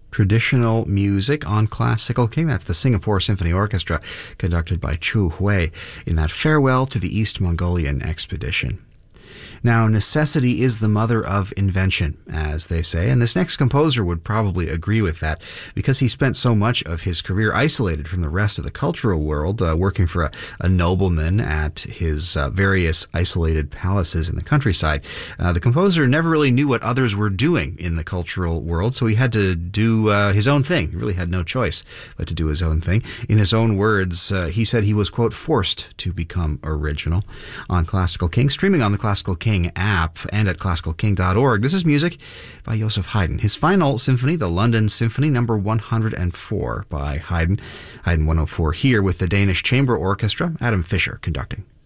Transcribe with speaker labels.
Speaker 1: Traditional music on Classical King. That's the Singapore Symphony Orchestra, conducted by Chu Hui in that Farewell to the East Mongolian Expedition. Now, necessity is the mother of invention, as they say, and this next composer would probably agree with that because he spent so much of his career isolated from the rest of the cultural world, working for a nobleman at his various isolated palaces in the countryside. The composer never really knew what others were doing in the cultural world, so he had to do his own thing. He really had no choice but to do his own thing. In his own words, he said he was, quote, forced to become original. On Classical King, streaming on the Classical King app and at classicalking.org. This is music by Joseph Haydn. His final symphony, the London Symphony number 104 by Haydn. Haydn 104 here with the Danish Chamber Orchestra, Adam Fischer conducting.